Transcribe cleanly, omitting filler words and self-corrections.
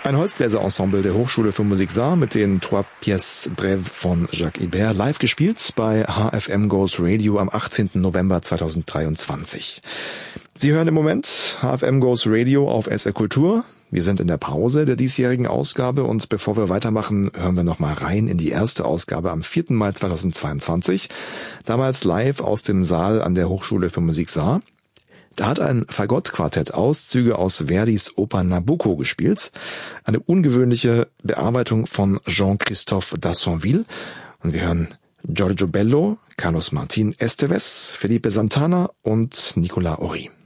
Ein Holzbläser-Ensemble der Hochschule für Musik Saar mit den Trois Pièces Brèves von Jacques Ibert live gespielt bei HFM Goes Radio am 18. November 2023. Sie hören im Moment HFM Goes Radio auf SR Kultur. Wir sind in der Pause der diesjährigen Ausgabe und bevor wir weitermachen, hören wir nochmal rein in die erste Ausgabe am 4. Mai 2022. Damals live aus dem Saal an der Hochschule für Musik Saar. Da hat ein Fagott-Quartett Auszüge aus Verdis Oper Nabucco gespielt. Eine ungewöhnliche Bearbeitung von Jean-Christophe d'Assonville. Und wir hören Giorgio Bello, Carlos Martin Esteves, Felipe Santana und Nicolas Horry.